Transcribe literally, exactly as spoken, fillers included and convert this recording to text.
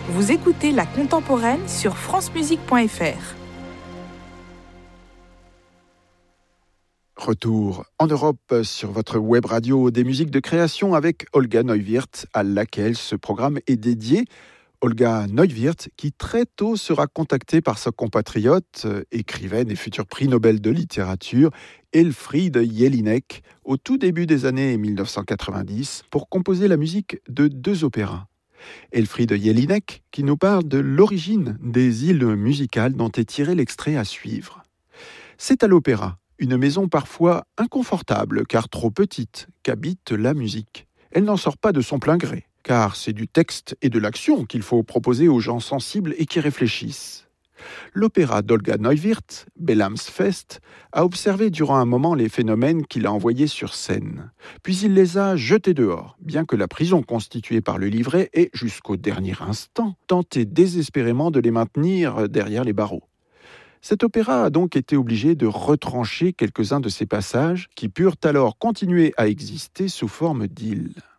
Vous écoutez La Contemporaine sur francemusique point f r. Retour en Europe sur votre web radio des musiques de création avec Olga Neuwirth, à laquelle ce programme est dédié. Olga Neuwirth, qui très tôt sera contactée par sa compatriote, écrivaine et futur prix Nobel de littérature, Elfriede Jelinek, au tout début des années dix-neuf cent quatre-vingt-dix, pour composer la musique de deux opéras. Elfriede Jelinek, qui nous parle de l'origine des îles musicales dont est tiré l'extrait à suivre. C'est à l'opéra, une maison parfois inconfortable, car trop petite, qu'habite la musique. Elle n'en sort pas de son plein gré, car c'est du texte et de l'action qu'il faut proposer aux gens sensibles et qui réfléchissent. L'opéra d'Olga Neuwirth, Bellamsfest, a observé durant un moment les phénomènes qu'il a envoyés sur scène. Puis il les a jetés dehors, bien que la prison constituée par le livret ait, jusqu'au dernier instant, tenté désespérément de les maintenir derrière les barreaux. Cet opéra a donc été obligé de retrancher quelques-uns de ses passages qui purent alors continuer à exister sous forme d'îles.